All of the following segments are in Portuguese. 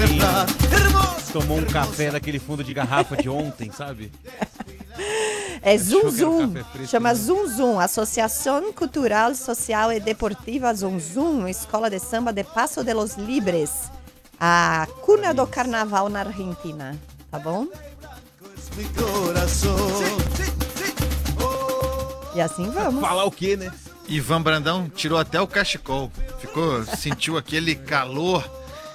Tomou um café daquele fundo de garrafa de ontem, sabe? É Zum Zum, Fresco, chama né? Zum Zum, Associação Cultural, Social e Deportiva Zum Zum, Escola de Samba de Paso de los Libres, a cuna do carnaval na Argentina, tá bom? E assim vamos. Falar o quê, né? Ivan Brandão tirou até o cachecol. Sentiu aquele calor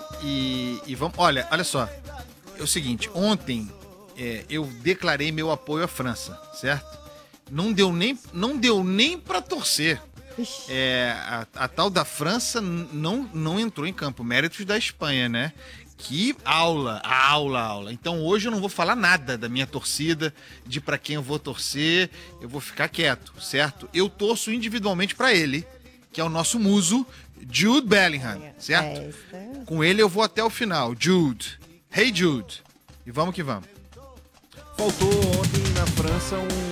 e vamos. Olha só. É o seguinte, ontem eu declarei meu apoio à França, certo? Não deu nem para torcer. A tal da França não entrou em campo. Méritos da Espanha, né? Que aula. Então hoje eu não vou falar nada da minha torcida, de para quem eu vou torcer. Eu vou ficar quieto, certo? Eu torço individualmente para ele, que é o nosso muso, Jude Bellingham, certo? Com ele eu vou até o final. Jude. Hey Jude. E vamos que vamos. Faltou ontem na França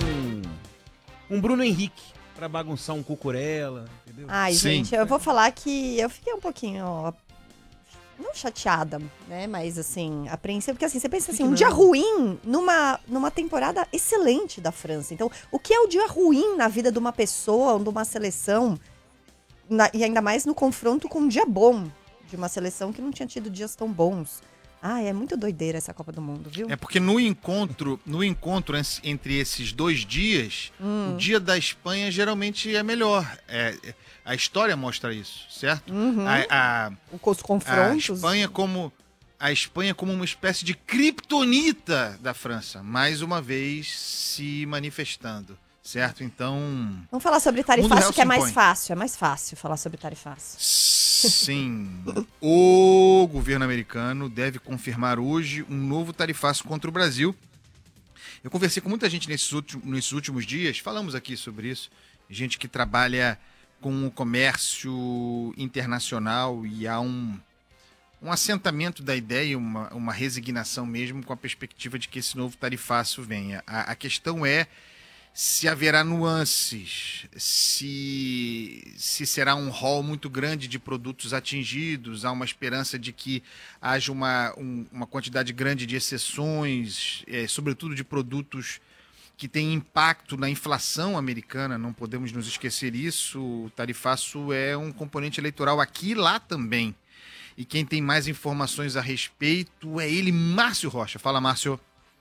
um Bruno Henrique pra bagunçar um Cucurella, entendeu? Ai, Sim. gente, eu vou falar que eu fiquei um pouquinho, não chateada, né, mas assim, apreensiva, porque assim, você pensa assim, um dia ruim numa temporada excelente da França. Então, o que é o dia ruim na vida de uma pessoa ou de uma seleção, e ainda mais no confronto com um dia bom de uma seleção que não tinha tido dias tão bons. É muito doideira essa Copa do Mundo, viu? É porque no encontro entre esses 2 dias, o dia da Espanha geralmente é melhor. A história mostra isso, certo? Os confrontos. A Espanha como uma espécie de criptonita da França, mais uma vez se manifestando, certo? Então... Vamos falar sobre Mundo tarifaço, real que é se mais impõe. fácil. É mais fácil falar sobre tarifaço. Sim, o governo americano deve confirmar hoje um novo tarifaço contra o Brasil. Eu conversei com muita gente nesses últimos dias, falamos aqui sobre isso, gente que trabalha com o comércio internacional e há um assentamento da ideia, uma resignação mesmo com a perspectiva de que esse novo tarifaço venha. A questão é se haverá nuances, se será um rol muito grande de produtos atingidos, há uma esperança de que haja uma quantidade grande de exceções, sobretudo de produtos que têm impacto na inflação americana, não podemos nos esquecer isso. O tarifaço é um componente eleitoral aqui e lá também. E quem tem mais informações a respeito é ele, Márcio Rocha. Fala, Márcio.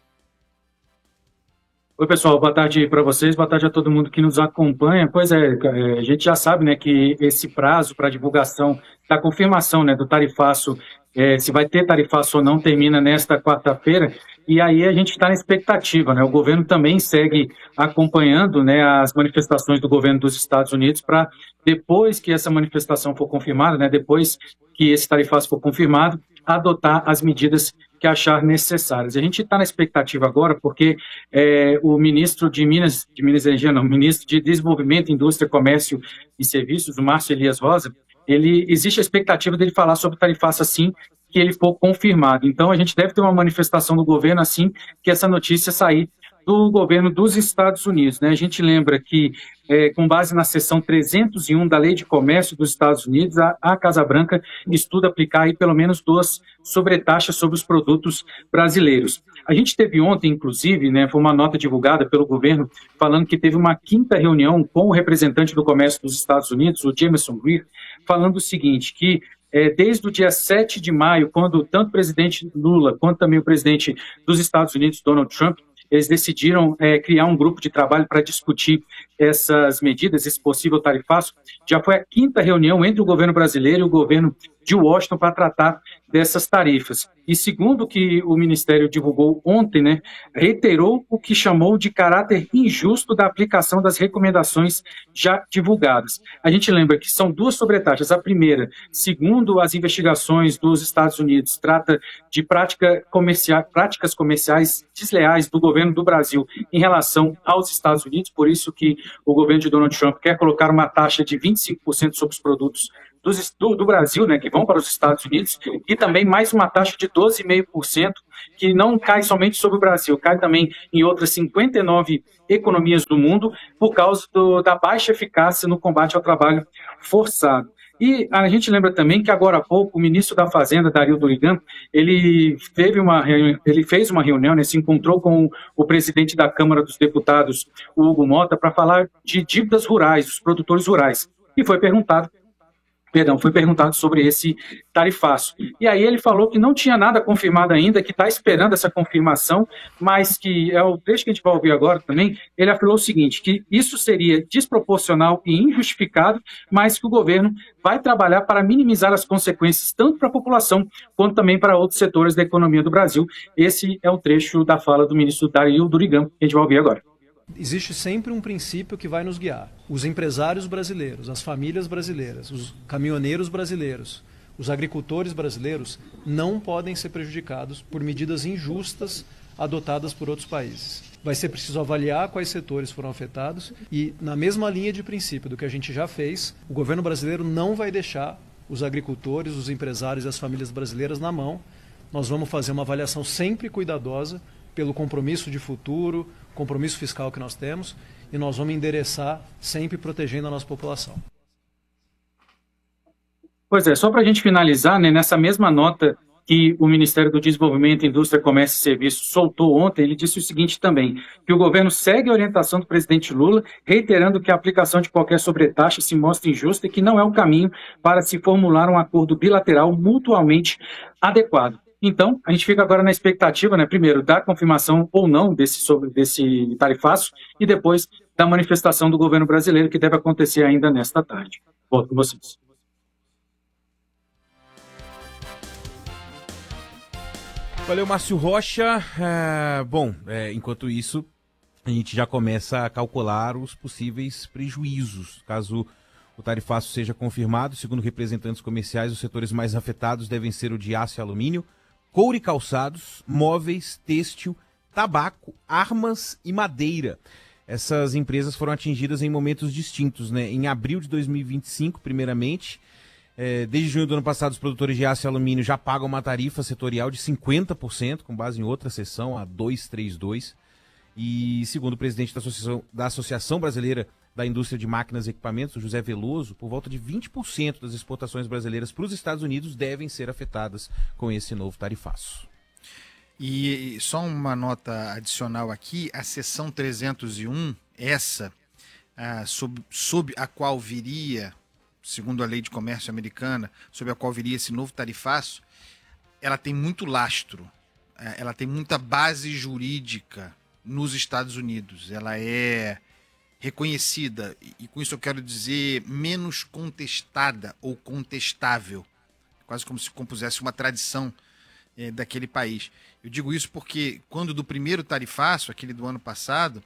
Oi, pessoal, boa tarde para vocês, boa tarde a todo mundo que nos acompanha. Pois a gente já sabe, né, que esse prazo para divulgação da confirmação, né, do tarifaço, se vai ter tarifaço ou não, termina nesta quarta-feira, e aí a gente está na expectativa, né, o governo também segue acompanhando, né, as manifestações do governo dos Estados Unidos para, depois que essa manifestação for confirmada, né, depois que esse tarifaço for confirmado, adotar as medidas que achar necessárias. A gente está na expectativa agora porque o ministro de Minas e Energia, não, ministro de Desenvolvimento, Indústria, Comércio e Serviços, o Márcio Elias Rosa, existe a expectativa dele falar sobre tarifaço assim que ele for confirmado. Então, a gente deve ter uma manifestação do governo assim que essa notícia sair do governo dos Estados Unidos, né? A gente lembra que, com base na seção 301 da Lei de Comércio dos Estados Unidos, a Casa Branca estuda aplicar aí pelo menos 2 sobretaxas sobre os produtos brasileiros. A gente teve ontem, inclusive, né, foi uma nota divulgada pelo governo falando que teve uma 5ª reunião com o representante do comércio dos Estados Unidos, o Jameson Greer, falando o seguinte, que desde o dia 7 de maio, quando tanto o presidente Lula quanto também o presidente dos Estados Unidos, Donald Trump, eles decidiram criar um grupo de trabalho para discutir essas medidas, esse possível tarifaço. Já foi a 5ª reunião entre o governo brasileiro e o governo de Washington para tratar dessas tarifas. E segundo o que o Ministério divulgou ontem, né, reiterou o que chamou de caráter injusto da aplicação das recomendações já divulgadas. A gente lembra que são 2 sobretaxas. A primeira, segundo as investigações dos Estados Unidos, trata de práticas comerciais desleais do governo do Brasil em relação aos Estados Unidos, por isso que o governo de Donald Trump quer colocar uma taxa de 25% sobre os produtos do Brasil, né, que vão para os Estados Unidos, e também mais uma taxa de 12,5%, que não cai somente sobre o Brasil, cai também em outras 59 economias do mundo, por causa da baixa eficácia no combate ao trabalho forçado. E a gente lembra também que agora há pouco o ministro da Fazenda, Dario Durigan, ele fez uma reunião, né, se encontrou com o presidente da Câmara dos Deputados, o Hugo Mota, para falar de dívidas rurais, dos produtores rurais. E foi perguntado sobre esse tarifaço. E aí ele falou que não tinha nada confirmado ainda, que está esperando essa confirmação, mas que é o trecho que a gente vai ouvir agora também, ele afirmou o seguinte, que isso seria desproporcional e injustificado, mas que o governo vai trabalhar para minimizar as consequências tanto para a população quanto também para outros setores da economia do Brasil. Esse é o trecho da fala do ministro Dario Durigan, que a gente vai ouvir agora. Existe sempre um princípio que vai nos guiar. Os empresários brasileiros, as famílias brasileiras, os caminhoneiros brasileiros, os agricultores brasileiros não podem ser prejudicados por medidas injustas adotadas por outros países. Vai ser preciso avaliar quais setores foram afetados e, na mesma linha de princípio do que a gente já fez, o governo brasileiro não vai deixar os agricultores, os empresários e as famílias brasileiras na mão. Nós vamos fazer uma avaliação sempre cuidadosa pelo compromisso de futuro, compromisso fiscal que nós temos, e nós vamos endereçar sempre protegendo a nossa população. Pois é, só para a gente finalizar, né, nessa mesma nota que o Ministério do Desenvolvimento, Indústria, Comércio e Serviços soltou ontem, ele disse o seguinte também, que o governo segue a orientação do presidente Lula, reiterando que a aplicação de qualquer sobretaxa se mostra injusta e que não é o caminho para se formular um acordo bilateral mutuamente adequado. Então, a gente fica agora na expectativa, né, primeiro, da confirmação ou não desse tarifaço e depois da manifestação do governo brasileiro, que deve acontecer ainda nesta tarde. Volto com vocês. Valeu, Márcio Rocha. Enquanto isso, a gente já começa a calcular os possíveis prejuízos, caso o tarifaço seja confirmado. Segundo representantes comerciais, os setores mais afetados devem ser o de aço e alumínio, couro e calçados, móveis, têxtil, tabaco, armas e madeira. Essas empresas foram atingidas em momentos distintos, né? Em abril de 2025, primeiramente. Desde junho do ano passado, os produtores de aço e alumínio já pagam uma tarifa setorial de 50%, com base em outra seção, a 232. E segundo o presidente da Associação Brasileira da Indústria de Máquinas e Equipamentos, José Veloso, por volta de 20% das exportações brasileiras para os Estados Unidos devem ser afetadas com esse novo tarifaço. E só uma nota adicional aqui, a seção 301, sob a qual viria, segundo a lei de comércio americana, sob a qual viria esse novo tarifaço, ela tem muito lastro, ela tem muita base jurídica nos Estados Unidos. Ela é reconhecida, e com isso eu quero dizer menos contestada ou contestável, quase como se compusesse uma tradição daquele país. Eu digo isso porque quando do primeiro tarifaço, aquele do ano passado,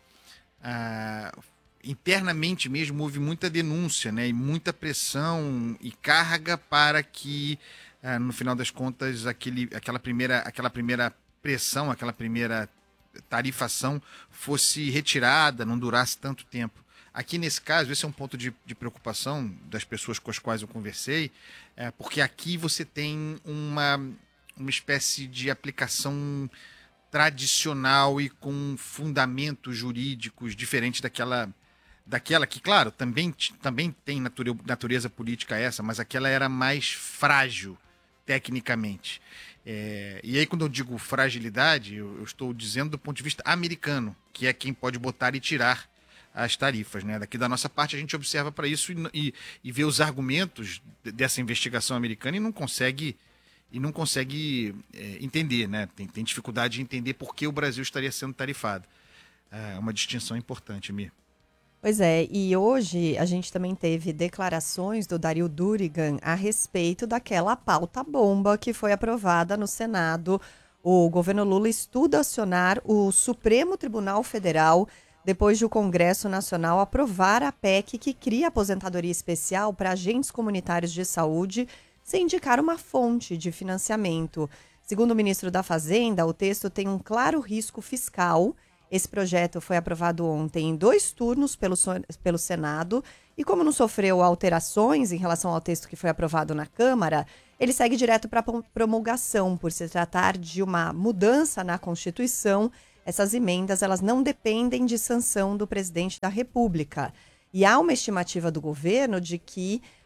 internamente mesmo houve muita denúncia, né, e muita pressão e carga para que, no final das contas, aquela primeira pressão, aquela primeira tarifação fosse retirada, não durasse tanto tempo. Aqui nesse caso, esse é um ponto de preocupação das pessoas com as quais eu conversei, porque aqui você tem uma espécie de aplicação tradicional e com fundamentos jurídicos diferentes daquela que, claro, também tem natureza política essa, mas aquela era mais frágil tecnicamente. E aí, quando eu digo fragilidade, eu estou dizendo do ponto de vista americano, que é quem pode botar e tirar as tarifas, né? Daqui da nossa parte, a gente observa para isso e vê os argumentos dessa investigação americana e não consegue entender, né? Tem dificuldade de entender por que o Brasil estaria sendo tarifado. É uma distinção importante, Mir. Pois é, e hoje a gente também teve declarações do Dario Durigan a respeito daquela pauta-bomba que foi aprovada no Senado. O governo Lula estuda acionar o Supremo Tribunal Federal depois de o Congresso Nacional aprovar a PEC que cria aposentadoria especial para agentes comunitários de saúde sem indicar uma fonte de financiamento. Segundo o ministro da Fazenda, o texto tem um claro risco fiscal. Esse projeto foi aprovado ontem em 2 turnos pelo Senado e, como não sofreu alterações em relação ao texto que foi aprovado na Câmara, ele segue direto para a promulgação. Por se tratar de uma mudança na Constituição, essas emendas elas não dependem de sanção do presidente da República. E há uma estimativa do governo de que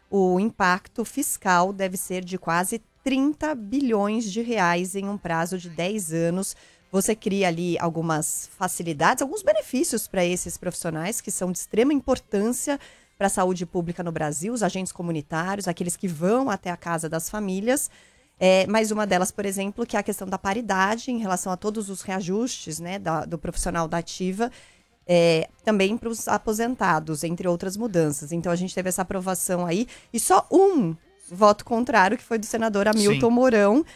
o impacto fiscal deve ser de quase 30 bilhões de reais em um prazo de 10 anos. Você cria ali algumas facilidades, alguns benefícios para esses profissionais que são de extrema importância para a saúde pública no Brasil, os agentes comunitários, aqueles que vão até a casa das famílias. Mais uma delas, por exemplo, que é a questão da paridade em relação a todos os reajustes, né, do profissional da ativa, também para os aposentados, entre outras mudanças. Então a gente teve essa aprovação aí, e só um voto contrário, que foi do senador Hamilton Mourão.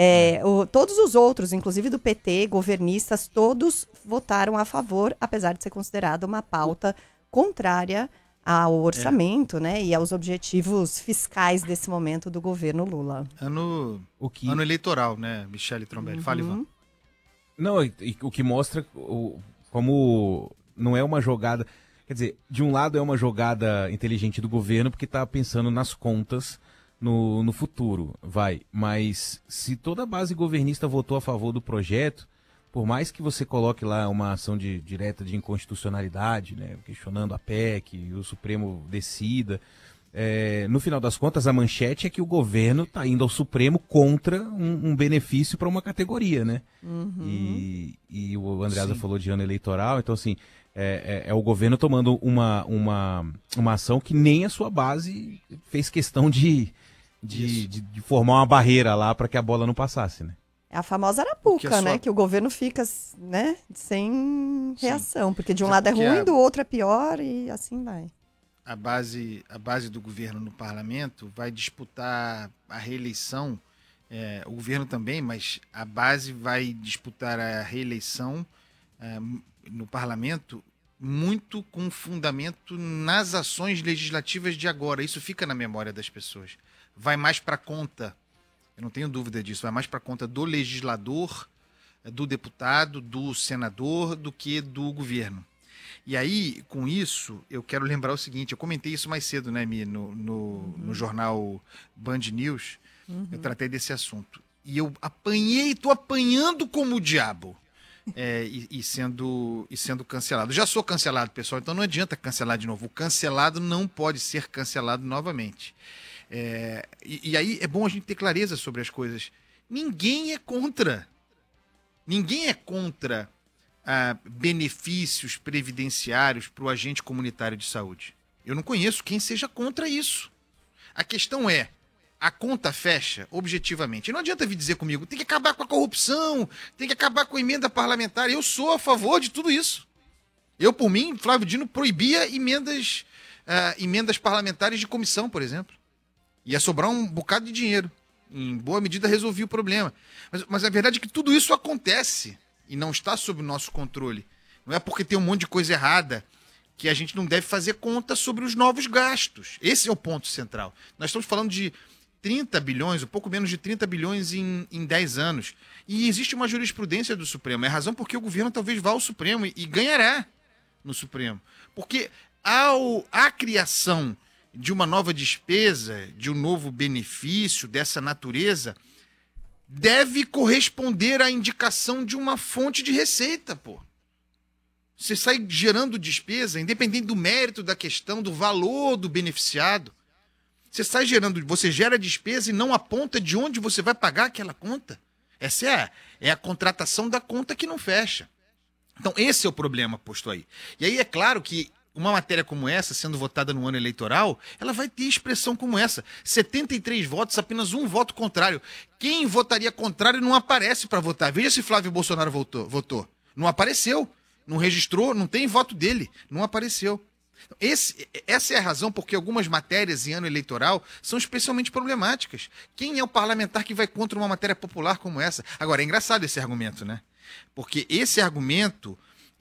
Todos os outros, inclusive do PT, governistas, todos votaram a favor, apesar de ser considerada uma pauta contrária ao orçamento, né, e aos objetivos fiscais desse momento do governo Lula. Ano eleitoral, né, Michele Trombelli? Fala, Ivan. Não, o que mostra como não é uma jogada... Quer dizer, de um lado é uma jogada inteligente do governo, porque está pensando nas contas no futuro, mas se toda a base governista votou a favor do projeto, por mais que você coloque lá uma ação direta de inconstitucionalidade, né, questionando a PEC e o Supremo decida, no final das contas a manchete é que o governo está indo ao Supremo contra um benefício para uma categoria, né? E o Andreasa falou de ano eleitoral, então assim, é o governo tomando uma ação que nem a sua base fez questão de formar uma barreira lá para que a bola não passasse, né? É a famosa arapuca, né? Que o governo fica, né, sem reação. Porque de um lado é ruim, do outro é pior e assim vai. A base do governo no parlamento vai disputar a reeleição, o governo também, mas a base vai disputar a reeleição no parlamento muito com fundamento nas ações legislativas de agora. Isso fica na memória das pessoas. Vai mais para conta, eu não tenho dúvida disso, vai mais para conta do legislador, do deputado, do senador, do que do governo. E aí, com isso, eu quero lembrar o seguinte, eu comentei isso mais cedo, né, Mi, no jornal Band News, eu tratei desse assunto. E eu tô apanhando como o diabo, e sendo cancelado. Já sou cancelado, pessoal, então não adianta cancelar de novo. O cancelado não pode ser cancelado novamente. E aí é bom a gente ter clareza sobre as coisas. Ninguém é contra benefícios previdenciários para o agente comunitário de saúde. Eu não conheço quem seja contra isso. A questão é, a conta fecha objetivamente. E não adianta vir dizer comigo, tem que acabar com a corrupção, tem que acabar com a emenda parlamentar. Eu sou a favor de tudo isso. Eu, por mim, Flávio Dino proibia emendas parlamentares de comissão, por exemplo. Ia sobrar um bocado de dinheiro. Em boa medida resolvia o problema. Mas a verdade é que tudo isso acontece e não está sob o nosso controle. Não é porque tem um monte de coisa errada que a gente não deve fazer conta sobre os novos gastos. Esse é o ponto central. Nós estamos falando de 30 bilhões, um pouco menos de 30 bilhões em 10 anos. E existe uma jurisprudência do Supremo. É a razão porque o governo talvez vá ao Supremo e ganhará no Supremo. Porque a criação de uma nova despesa, de um novo benefício dessa natureza, deve corresponder à indicação de uma fonte de receita, pô. Você sai gerando despesa, independente do mérito da questão, do valor do beneficiado. Você gera despesa e não aponta de onde você vai pagar aquela conta. Essa é a contratação da conta que não fecha. Então, esse é o problema posto aí. E aí é claro que uma matéria como essa, sendo votada no ano eleitoral, ela vai ter expressão como essa. 73 votos, apenas um voto contrário. Quem votaria contrário não aparece para votar. Veja se Flávio Bolsonaro votou. Não apareceu. Não registrou, não tem voto dele. Não apareceu. Essa é a razão porque algumas matérias em ano eleitoral são especialmente problemáticas. Quem é o parlamentar que vai contra uma matéria popular como essa? Agora, é engraçado esse argumento, né? Porque esse argumento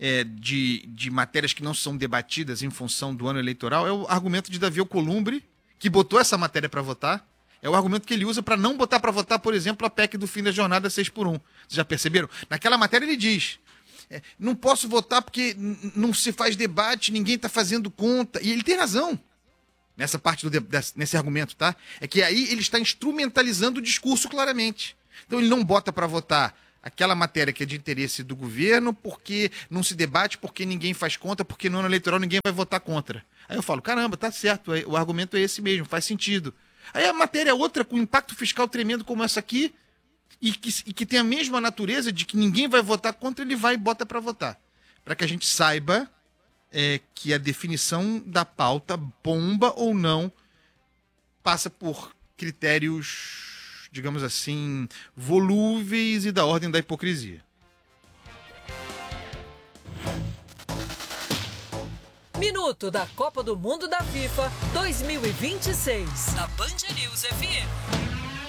de matérias que não são debatidas em função do ano eleitoral é o argumento de Davi Alcolumbre, que botou essa matéria para votar. É o argumento que ele usa para não botar para votar, por exemplo, a PEC do fim da jornada 6x1. Vocês já perceberam? Naquela matéria ele diz, não posso votar porque não se faz debate, ninguém está fazendo conta. E ele tem razão nessa parte nesse argumento, tá? É que aí ele está instrumentalizando o discurso claramente. Então ele não bota para votar aquela matéria que é de interesse do governo, porque não se debate, porque ninguém faz conta, porque no ano eleitoral ninguém vai votar contra. Aí eu falo, caramba, tá certo, o argumento é esse mesmo, faz sentido. Aí a matéria é outra, com impacto fiscal tremendo como essa aqui, e que tem a mesma natureza de que ninguém vai votar contra, ele vai e bota para votar. Para que a gente saiba que a definição da pauta, bomba ou não, passa por critérios, digamos assim, volúveis e da ordem da hipocrisia. Minuto da Copa do Mundo da FIFA 2026, da Band News FM.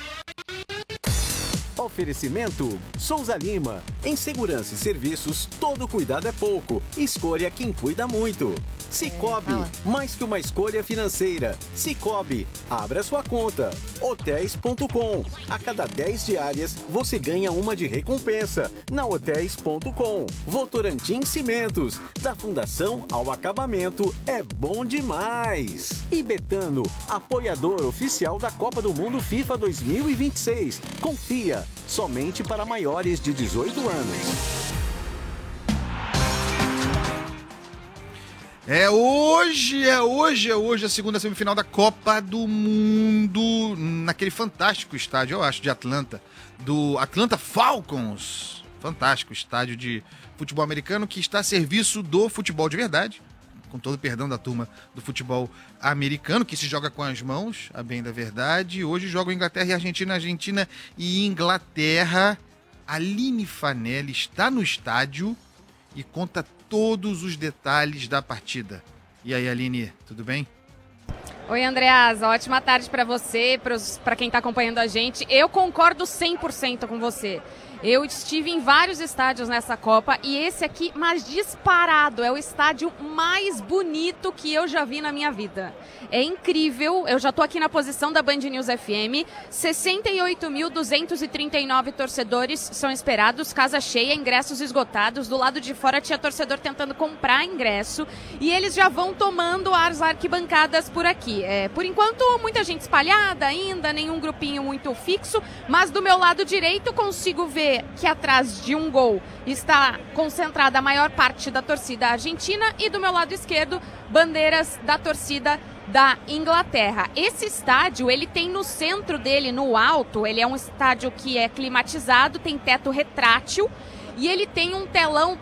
Oferecimento Souza Lima. Em segurança e serviços, todo cuidado é pouco. Escolha quem cuida muito. Cicobi, mais que uma escolha financeira. Cicobi, abra sua conta. Hotéis.com. A cada 10 diárias, você ganha uma de recompensa. Na Hotéis.com. Votorantim Cimentos. Da fundação ao acabamento, é bom demais. E Betano, apoiador oficial da Copa do Mundo FIFA 2026. Confia, somente para maiores de 18 anos. É hoje a segunda semifinal da Copa do Mundo, naquele fantástico estádio, eu acho, de Atlanta, do Atlanta Falcons. Fantástico estádio de futebol americano que está a serviço do futebol de verdade, com todo o perdão da turma do futebol americano, que se joga com as mãos, a bem da verdade. Hoje jogam Inglaterra e Argentina, Argentina e Inglaterra. Aline Fanelli está no estádio e conta todos os detalhes da partida. E aí, Aline, tudo bem? Oi, Andreasa, ótima tarde para você, para quem está acompanhando a gente. Eu concordo 100% com você. Eu estive em vários estádios nessa Copa e esse aqui, mais disparado, é o estádio mais bonito que eu já vi na minha vida. É incrível, eu já estou aqui na posição da Band News FM, 68.239 torcedores são esperados, casa cheia, ingressos esgotados, do lado de fora tinha torcedor tentando comprar ingresso e eles já vão tomando as arquibancadas por aqui. Por enquanto, muita gente espalhada ainda, nenhum grupinho muito fixo, mas do meu lado direito consigo ver que atrás de um gol está concentrada a maior parte da torcida argentina e do meu lado esquerdo, bandeiras da torcida da Inglaterra. Esse estádio, ele tem no centro dele, no alto, ele é um estádio que é climatizado, tem teto retrátil e ele tem um telão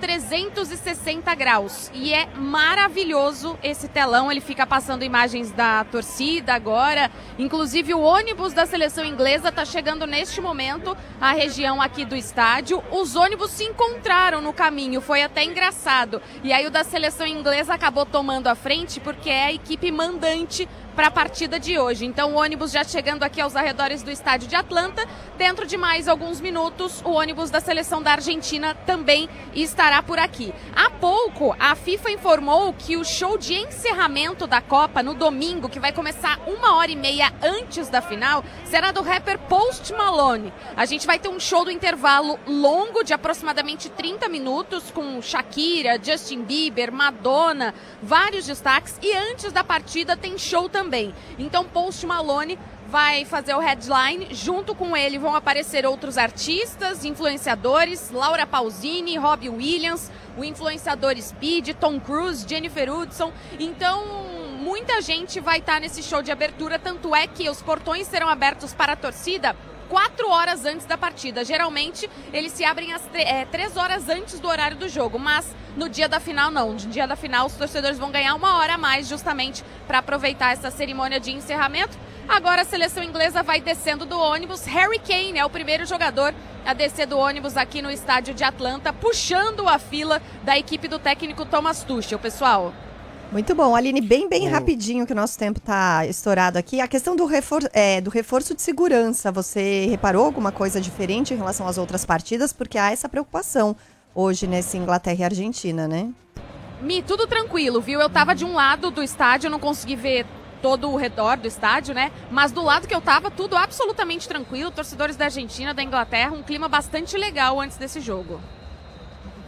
360 graus. E é maravilhoso esse telão, ele fica passando imagens da torcida agora. Inclusive o ônibus da seleção inglesa está chegando neste momento à região aqui do estádio. Os ônibus se encontraram no caminho, foi até engraçado. E aí o da seleção inglesa acabou tomando a frente porque é a equipe mandante para a partida de hoje. Então o ônibus já chegando aqui aos arredores do estádio de Atlanta. Dentro de mais alguns minutos, o ônibus da seleção da Argentina também estará por aqui. Há pouco, a FIFA informou que o show de encerramento da Copa no domingo, que vai começar 1h30 antes da final, será do rapper Post Malone. A gente vai ter um show do intervalo longo de aproximadamente 30 minutos com Shakira, Justin Bieber, Madonna, vários destaques. E antes da partida tem show também. Então Post Malone vai fazer o headline, junto com ele vão aparecer outros artistas, influenciadores, Laura Pausini, Robbie Williams, o influenciador Speed, Tom Cruise, Jennifer Hudson. Então muita gente vai estar nesse show de abertura, tanto é que os portões serão abertos para a torcida 4 horas antes da partida. Geralmente, eles se abrem às 3 horas antes do horário do jogo, mas no dia da final não. No dia da final, os torcedores vão ganhar 1 hora a mais, justamente para aproveitar essa cerimônia de encerramento. Agora a seleção inglesa vai descendo do ônibus. Harry Kane é o primeiro jogador a descer do ônibus aqui no estádio de Atlanta, puxando a fila da equipe do técnico Thomas Tuchel, pessoal. Muito bom. Aline, bem rapidinho, que o nosso tempo está estourado aqui. A questão do reforço de segurança, você reparou alguma coisa diferente em relação às outras partidas? Porque há essa preocupação hoje nesse Inglaterra e Argentina, né? Tudo tranquilo, viu? Eu tava de um lado do estádio, não consegui ver todo o redor do estádio, né? Mas do lado que eu tava, tudo absolutamente tranquilo. Torcedores da Argentina, da Inglaterra, um clima bastante legal antes desse jogo.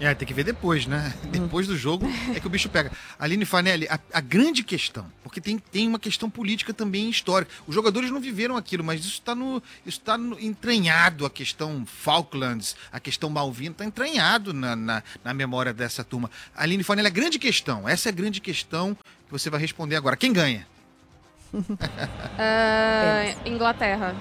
Tem que ver depois, né? Depois do jogo é que o bicho pega. Aline Fanelli, a grande questão, porque tem uma questão política também histórica. Os jogadores não viveram aquilo, mas isso está entranhado, a questão Falklands, a questão Malvinas, está entranhado na memória dessa turma. Aline Fanelli, a grande questão, essa é a grande questão que você vai responder agora. Quem ganha? Inglaterra.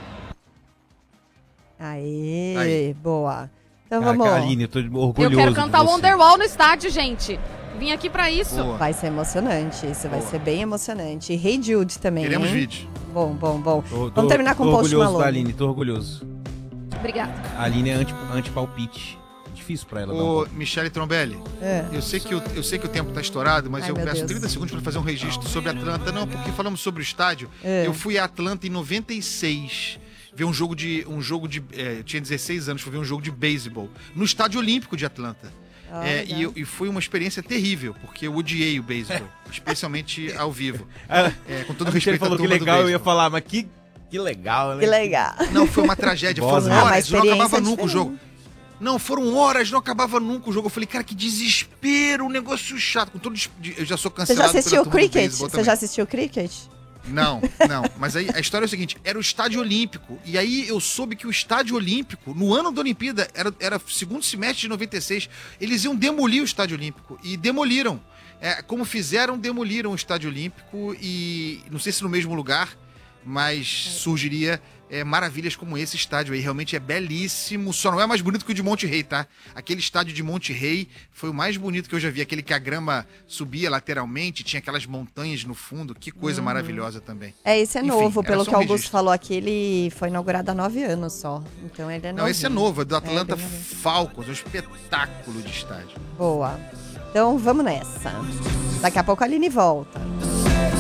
Aê, boa. Então vamos. Aline, eu tô orgulhoso. Eu quero cantar Wonderwall no estádio, gente. Vim aqui pra isso. Boa. Vai ser emocionante, isso vai ser bem emocionante. E Hey Jude também. Queremos vídeo. Bom. Vamos terminar com o Post orgulhoso Malone. da Aline, tô orgulhoso. Obrigada. A Aline é anti-palpite. Difícil pra ela. Ô, Michele Trombelli, eu sei que o tempo tá estourado, mas eu peço 30 segundos para fazer um registro sobre Atlanta. Não, porque falamos sobre o estádio. Eu fui a Atlanta em 96. Ver um jogo de. Eu tinha 16 anos, fui ver um jogo de beisebol no Estádio Olímpico de Atlanta. E foi uma experiência terrível, porque eu odiei o beisebol, especialmente ao vivo. Com todo respeito falou à turma que legal, do eu ia beisebol. falar, mas que legal, né? Que legal. Não, foi uma tragédia. Foram Boa, horas, não acabava nunca o diferente. jogo. Não, foram horas, não acabava nunca o jogo. Eu falei, cara, que desespero, um negócio chato. Com todo eu já sou Você cancelado. já assistiu pela turma do cricket? beisebol Você também. já assistiu cricket? Não. Mas aí a história é o seguinte: era o Estádio Olímpico. E aí eu soube que o Estádio Olímpico, no ano da Olimpíada, era segundo semestre de 96, eles iam demolir o Estádio Olímpico. E demoliram. Como fizeram, demoliram o Estádio Olímpico. E não sei se no mesmo lugar, mas surgiria maravilhas como esse estádio aí. Realmente é belíssimo. Só não é mais bonito que o de Monte Rei, tá? Aquele estádio de Monte Rei foi o mais bonito que eu já vi. Aquele que a grama subia lateralmente, tinha aquelas montanhas no fundo. Que coisa maravilhosa também. Esse é Enfim, novo, era pelo só que o um Augusto registro. falou aqui, ele foi inaugurado há 9 anos só. Então ele é novo. Não, esse é novo, é do Atlanta bem novinho. Falcons, um espetáculo de estádio. Boa. Então vamos nessa. Daqui a pouco a Aline volta.